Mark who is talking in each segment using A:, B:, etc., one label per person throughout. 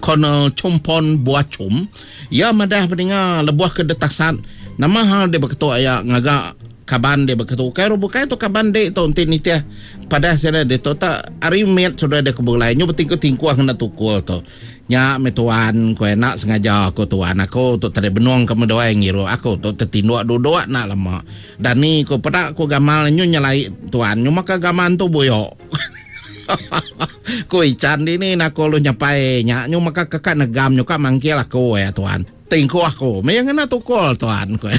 A: Colonel Chompon Buah Chum ya madah pendengar lebuh kedetasan nama hal dia berketua ya ngaga kaban dia berketua karo bukai tu kaban dia tu untin nitia pada sana dia tu tak arimet sudah ada kebulai nyu betingku kena tukul tu nya metuan ko enak sengaja aku tuan aku tu tadi benuang kamu doa yang ngiru aku tu tertinduk dua nak lama dan ni ko pada aku gamal nyu nyalai tuan nyu maka gaman tu boyok ko ican ni nak ko lu nyapai nya nyu maka kakak negam nyu kak mangkil aku ya tuan tingku aku me yang kena tukul tuan ko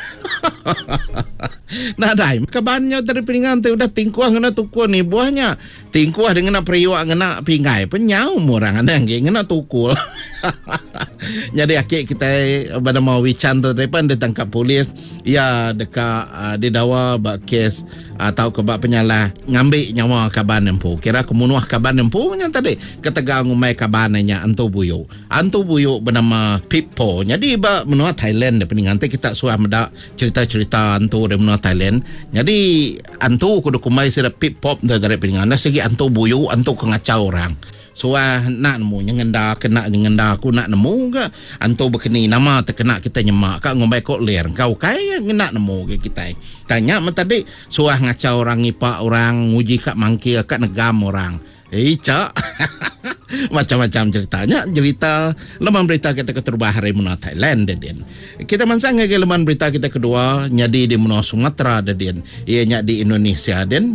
A: nah dai kabannya dari piringan tu udah tingkuah ngena tukul ni buahnya tingkuah dengan periwak ngena pingai penyau orang ada yang ngena tukul jadi akhir kita pada mau wican tu depan ditangkap polis ya dekat didakwa bak kes atau kebak penyala ngambil nyawa kaban empu kira kemunuh kaban empu nya tadi ketegal ngumai kabannya antu buyu bernama Pipo jadi ba menua Thailand de peningan kita suah medak cerita-cerita antu de menua Thailand jadi antu kudu kumai sira Pipo dari peningan segi antu buyu antu kengacau orang suah nak nemu nyengenda kena nyengenda aku nak nemu ke antu berkeni nama terkena kita nyemak kak ngombai kok ler kau kai nak nemu ke kita tanya tadi suah ngacau orang ngipak orang nguji kak mangkil kak negam orang cak macam-macam ceritanya cerita lemah berita kita keterbah hari menua Thailand den kita mansang ke lemah berita kita kedua nyadi di menua Sumatera den ia nyak di Indonesia den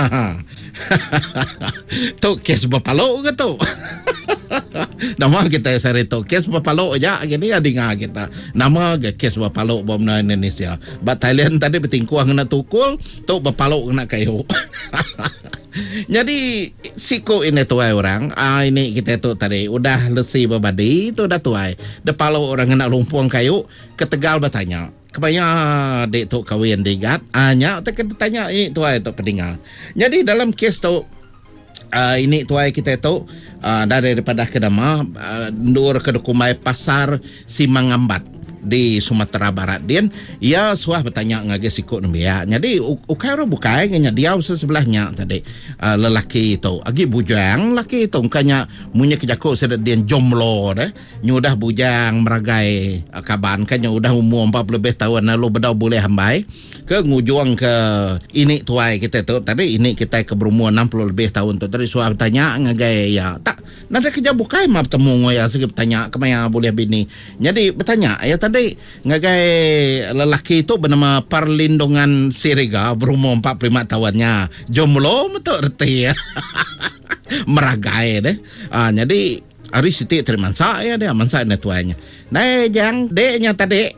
A: tu kes bapalo ke tu nama kita sari tu kes bapalo aja gini adinga kita nama ke kes bapalo bom na Indonesia ba Thailand tadi betingkuah kena tukul tu bapalo kena kayu jadi siko ini tuai orang ini kita tu tadi udah lesi babadi tu dah tuai depalo orang kena lumpuang kayu ketegal bertanya kebaya dek tu kawin degat nya tak tanya ini tuai tu pendengar jadi dalam kes tu ini tuai kita tu daripada kedama ndur ke Dukumai pasar Simangambat di Sumatera Barat din ia suah bertanya ngage sikut nembia jadi ukaro bukai nganya dia sebelahnya tadi lelaki itu agi bujang lelaki itu ngkanya munye kejako sedet dia jomblo deh nyudah bujang meragai kaban kanya udah umur 40 lebih tahun lalu bedau boleh hambai ke ngujung ke ini tuai kita tu tadi ini kita ke berumur 60 lebih tahun tu tadi suah bertanya ngage ya tak nada kerja bukai mah bertemu ngoya segi bertanya kemaya boleh bini jadi bertanya ya tadi ngagai lelaki itu bernama Perlindungan Siriga berumur 45 tahunnya jomblo betul erti ya meragai deh jadi hari siti terima saya dia mansa ne tuanya nah jang deknya tadi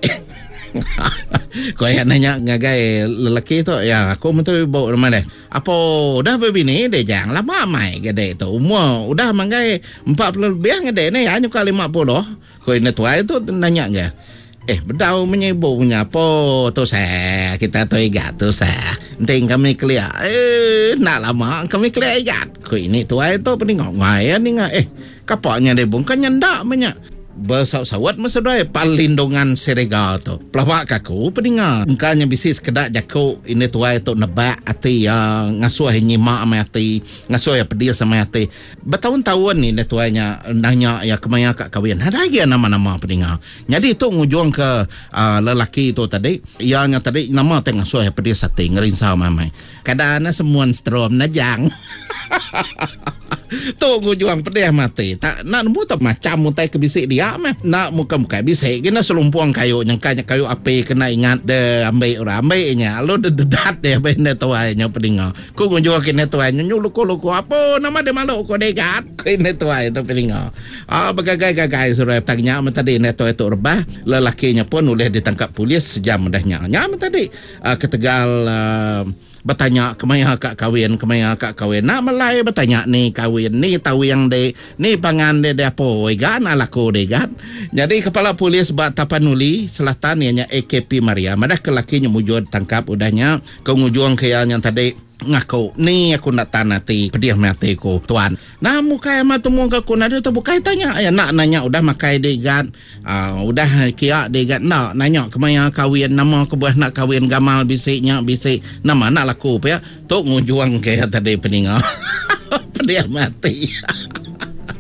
A: kau yang nanya ngagai lelaki itu ya aku mentu bawa rumah deh apa udah begini deh jang lama mai gede itu umur udah manggai 40 lebih gede nih hanya kali 50 kau ini tua itu nanya enggak bedau menyebutnya apa tu saya kita tu igat tu saya penting kami kelia nak lama kami kelia igat kau ini tua itu peningok ngai ni kapaknya deh bukan nyendak banyak bersawat maksudnya Perlindungan Siriga tu pelawak kaku peningat engkanya bisnis kedak jaku ini tuai tu nebak hati yang ngasuh nyimak sama hati ngasuh ya pedia sama hati bertahun-tahun ni tuainya nanya ya kemaya kak kawin ada lagi nama-nama peningat jadi tu ngujung ke lelaki tu tadi yang tadi nama tu ngasuh ya pedia hati ngerinsa mamai kadang semua strom najang tu ngujung pedih mati tak nak nemu tu macam mutai kebisik dia mah nak muka-muka bisik kena selumpuang kayu nyangkanya kayu api kena ingat de ambil orang ambilnya lo dedat dia benda tuainya peninga ku ngujung kena tuainya nyuluku-luku apa nama dia malu ku degat kena tuai tu peninga bagagai-gagai suruh tanya tadi ne tuai tu rebah lelakinya pun boleh ditangkap polis sejam mudahnya nya tadi ketegal bertanya kemaya kak kawin nak melai bertanya ni kawin ni tahu yang de ni pangan de apa gan alaku de gan jadi kepala polis Bat Tapanuli Selatan ianya AKP Maria madah kelakinya mujud tangkap udahnya kengujung kayanya tadi ngaku ni aku nak tanati pedih mati ku tuan nah muka mah temu aku nada tu bukai tanya ya nak nanya udah makai degat udah kia degat nak nanya kemaya kawin nama ke buah nak kawin gamal bisiknya bisik nama nak laku ya tu ngujung kayak tadi peninga pedih mati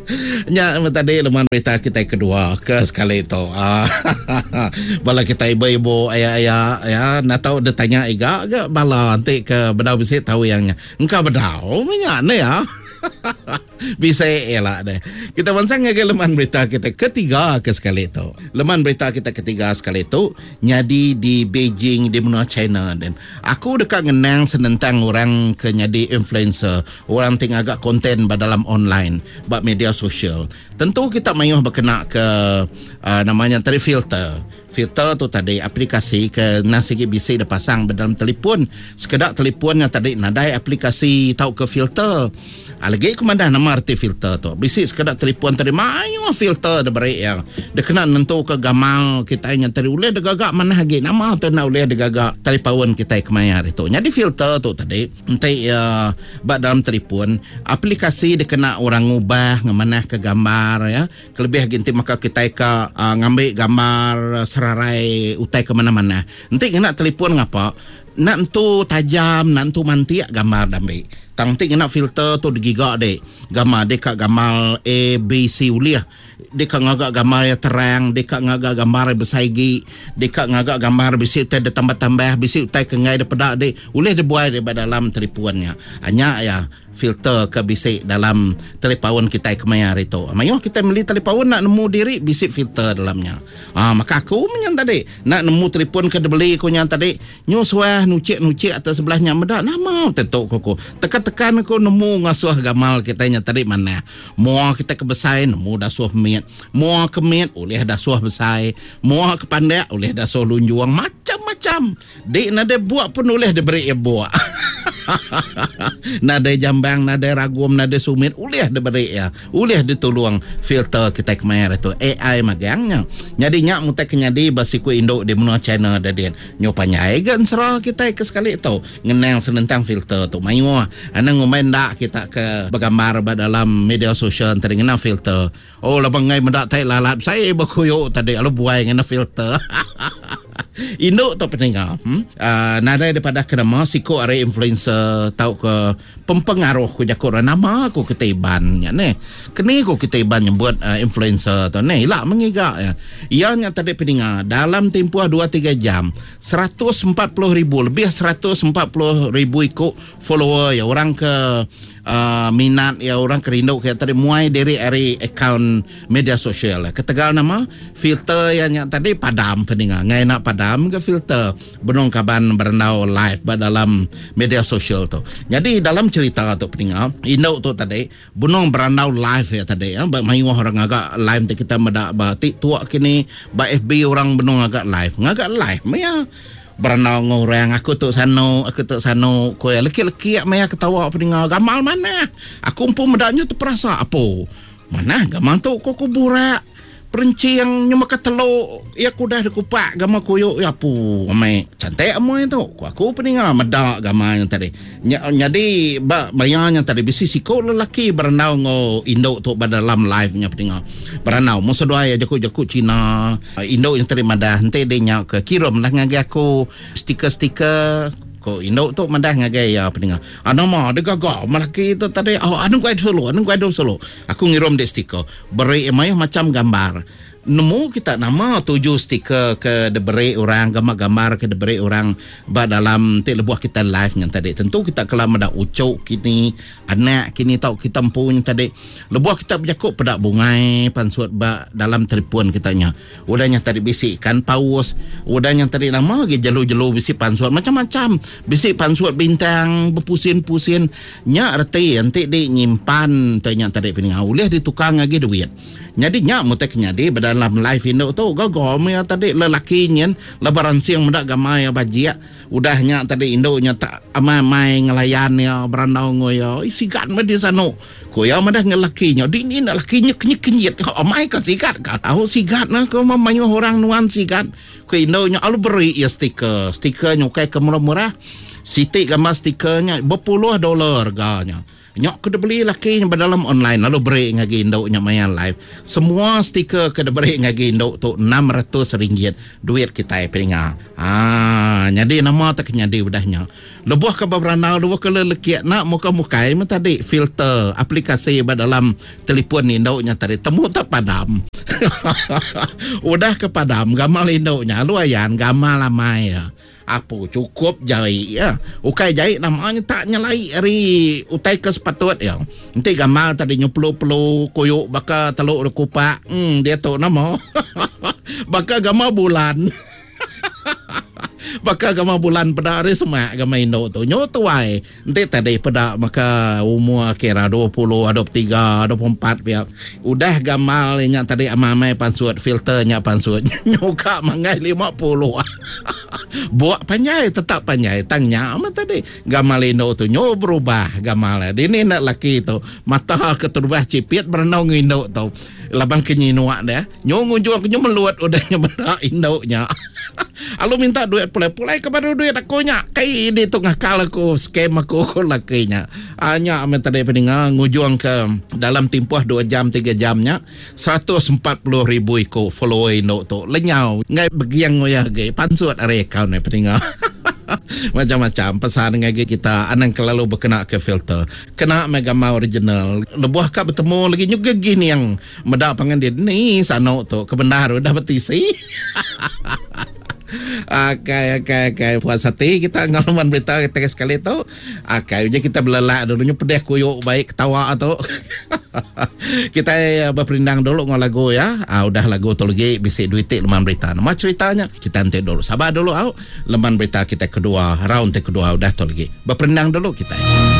A: Nya tadi leman berita kita kedua ke sekali itu. Bala kita ibu-ibu ayah-ayah ya nak tahu dia tanya iga bala nanti ke bedau bisi tahu yangnya. Engkau bedau banyak ne ya. Bisa elak deh. Kita bansang ke leman berita kita ketiga ke sekali itu. Leman berita kita ketiga sekali itu nyadi di Beijing di benua China, dan aku dekat ngenang senentang orang ke nyadi influencer, orang ting agak konten dalam online bak media sosial. Tentu kita mayuh berkena ke namanya tadi filter tu tadi aplikasi ke nasigi bisi dia pasang dalam telefon. Sekedar telefonnya tadi nadai aplikasi tahu ke filter. Lagi kemandah nama arti filter tu. Bisi sekedar telefon tadi mayu filter dia beri ya. Dia kena nentu ke gamal kita nya tadi uleh dia gagak mana lagi nama tu nak uleh dia gagak telefon kita kemayar itu. Jadi filter tu tadi nanti dalam telefon aplikasi dia kena orang ubah ngemanah ke gambar ya. Kelebih ginti maka kita ke ngambil gambar serarai utai ke mana-mana. Nanti kena telefon ngapa? Nak tu tajam, nak tu mantiak gambar damai. Tangti kena filter tu digigak dek. Gambar dekat gambar A, B, C uliah. Dekat ngagak gambar yang terang, dekat ngagak gambar yang bersaigi, dekat ngagak gambar bisi utai dia tambah-tambah, bisi utai kengai dia pedak dek. Ulih dia buai dia dalam telefonnya. Hanya ya filter ke bisik dalam telefon kita kemayar itu. Mayuh kita beli telefon nak nemu diri bisik filter dalamnya. Maka aku menyan tadi nak nemu telefon ke beli ko nyan tadi nyuswah nucik atas sebelahnya medak nama tentu koko. Tekan-tekan aku nemu ngasuh gamal kita nya tadi mana. Mua kita ke besai nemu dasuh miat. Mua ke miat oleh dasuh besai. Mua ke pandai oleh dasuh lunjuang macam-macam. Dek nade buat pun oleh diberi buat. Nada jambang, nada ragum, nada sumit, ulih diberi ya, ulih ditolong filter kita kemayar itu AI magangnya. Jadi nyak mutai kenyadi basiku Indo di benua China dadian nyopanya egan serah kita ke sekali itu ngenang senentang filter tu mayu anang ngomain dak kita ke bergambar dalam media sosial teringenang filter. Oh labang ngai mendak tai lalat saya bakuyo tadi alo buai ngena filter. Indo tu peninggal nada daripada kenama siko are influencer tahu ke pempengaruh ku jakor nama aku ketiban ya ne kini ku ketiban nyebut influencer tu ne lah mengiga ya ianya tadi peninggal dalam tempoh 2-3 jam 140,000 lebih 140,000 ikut follower ya orang ke minat ya orang kerindo kayak tadi muai dari account media sosial ketegal nama filter yang tadi padam peninggal ngai nak padam ke filter benong kaban berendau live dalam media sosial tu. Jadi dalam cerita tu peninggal Indo tu tadi benong berendau live ya tadi ya mayu orang agak live kita medak batik tua kini ba FB orang benong agak live ya berenang orang aku tu sano ko ya leki-leki maya ketawa peninggal gamal mana aku pun medaknya terperasa apa mana gamal tu kok burak perinci yang nyemakat telur ya aku dah dikupak gamal koyo ya pu amai cantik amoy tu aku peninggal medak gamal yang tadi jadi bayarnya tadi bisi siko lelaki berenang ngo Indo tu dalam live nya peninggal berenang musa doa ya jaku Cina Indo yang tadi madah hente dia nyak ke kirim lah ngagi aku stiker ko Indo tu madah ngagai ya peninggal mah ada gagak malaki tu tadi anu guide solo aku ngirim de stiker beri emay macam gambar nemu kita nama 7 stiker ke diberi orang gambar-gambar ke diberi orang dalam lebuah kita live yang tadi tentu kita kalau ada ucuk kini anak kini tahu kita punya tadi lebuah kita berjakuk pedak bungai pansuat dalam telefon kitanya udahnya tadi bisik ikan paus udahnya tadi nama lagi jelu-jelu bisik pansuat macam-macam bisik pansuat bintang berpusin-pusin nya arti nanti di nyimpan tanya tadi pening ulih ditukang lagi duit jadi nyak muteknya di dalam live Indo tu gagam ya tadi lelakinya lebaran siang mendak gamai ya bajia udahnya tadi Indo nya tak amai ngelayan ya berandau ngoyo sikat mah di sano ko ya madah ngelakinya di ni lakinya kenyit amai ka sikat ka aku sikat na ko mamanyo orang nuan sikat ko Indo nya alu beri ya stiker nyokai ke murah-murah sitik gambar stikernya $10 harganya Nyok kena beli laki yang berdalam online lalu beri ngagi indok nya mayan live. Semua stiker kena beri ngagi indok tu RM600 duit kita peringa. Jadi nama tak nyadi udahnya. Lebuh ke beberapa lebuh ke lelekiat nak muka-mukai tadi filter aplikasi dalam telefon indoknya tadi temu tak padam. Udah ke padam gamal indoknya luayan gamal lamai ya. Apa cukup jahit ya. Ukai jahit namanya tak nyalai hari utai ke sepatut ya. Nanti gamal tadi nyuplu-pelu koyuk baka teluk kupak. Dia tu nama. Baka gamal bulan. Baka gama bulan pada hari semua gama Indo tu nyotuai nanti tadi pada maka umur kira 20 23 24 pihak udah gamal nya tadi amai pansuat filternya pansuat nyoka mangai 50 buat panjai tetap panjai tangnya amat tadi gamal Indo tu nyo berubah gamal ini nak laki tu mata keterubah cipit berenang Indo tu labang kenyinuak dia nyo ngunjung nyo meluat udahnya benak Indo nya Alu minta duit pulai-pulai kepada duit aku nya. Kai ini tu ngakal aku scam aku lakinya. Hanya amen tadi peninga ngujung ke dalam tempoh 2 jam 3 jamnya 140,000 iko follower Indo tu. Lenyau ngai begiang ngoyah ge pansuat are account ni peninga. Macam-macam pesan dengan kita anang kelalu berkena ke filter kena megama original lebuh kak bertemu lagi juga gini yang medak pangan dia ni sana tu kebenar dah betisi. Okay. Puas hati kita ngalaman berita kita sekali tu. Je kita belelak dulunya pedih kuyuk baik ketawa tu. Kita berperindang dulu dengan lagu ya. Udah lagu tu lagi bisik duit leman berita. Nama ceritanya kita nanti dulu. Sabar dulu leman berita kita kedua round kedua udah tu lagi. Berperindang dulu kita.